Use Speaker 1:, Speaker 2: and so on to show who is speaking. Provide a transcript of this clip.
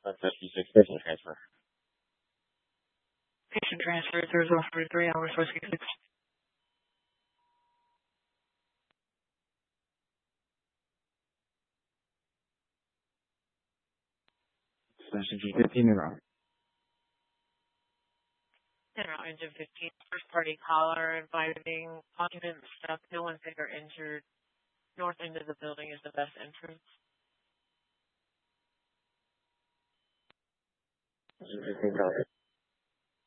Speaker 1: 156 patient transfer.
Speaker 2: Patient transfer 043 hours, whiskey 6.
Speaker 1: Engine 15 and route.
Speaker 2: En route, engine 15. First party caller inviting occupants stuck. No one's hit or injured. North end of the building is the best entrance.
Speaker 1: Engine 15 copy.